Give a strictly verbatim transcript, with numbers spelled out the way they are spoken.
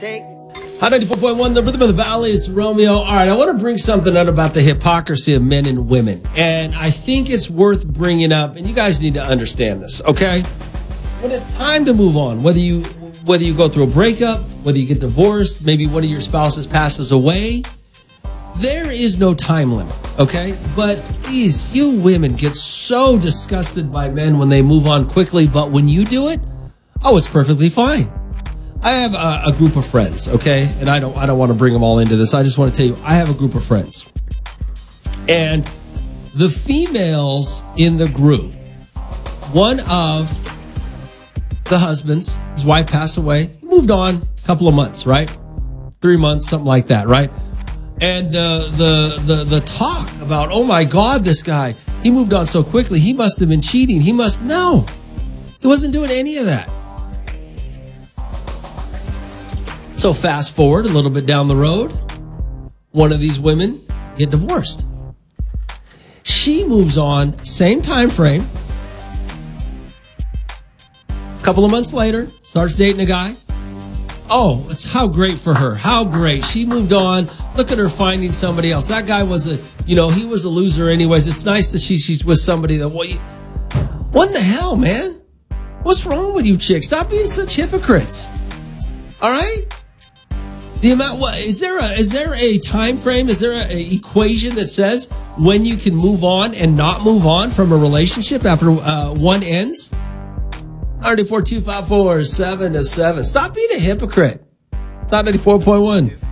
Take. Hot ninety-four point one, the Rhythm of the Valley. It's Romeo. All right, I want to bring something out about the hypocrisy of men and women. And I think it's worth bringing up, and you guys need to understand this, okay? When it's time to move on, whether you whether you go through a breakup, whether you get divorced, maybe one of your spouses passes away, there is no time limit, okay? But these, you women get so disgusted by men when they move on quickly, but when you do it, oh, it's perfectly fine. I have a, a group of friends, okay? And I don't I don't want to bring them all into this. I just want to tell you, I have a group of friends. And the females in the group, one of the husbands, his wife passed away, he moved on a couple of months, right? Three months, something like that, right? And the the the the talk about, oh my God, this guy, he moved on so quickly, he must have been cheating. He must, no, he wasn't doing any of that. So fast forward a little bit down the road, one of these women get divorced. She moves on, same time frame. A couple of months later, starts dating a guy. Oh, it's how great for her. How great. She moved on. Look at her finding somebody else. That guy was a, you know, he was a loser anyways. It's nice that she, she's with somebody that, what, you, what in the hell, man? What's wrong with you chicks? Stop being such hypocrites. All right? The amount, what, is there a, is there a time frame? Is there an equation that says when you can move on and not move on from a relationship after uh, one ends? nine four two five four seven to seven. Stop being a hypocrite. It's not ninety-four point one.